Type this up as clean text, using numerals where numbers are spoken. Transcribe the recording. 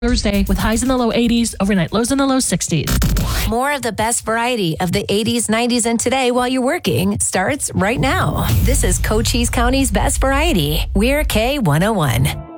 Thursday with highs in the low 80s, overnight lows in the low 60s. More of the best variety of the 80s, 90s, and today while you're working starts right now. This is Cochise County's Best Variety. We're K101.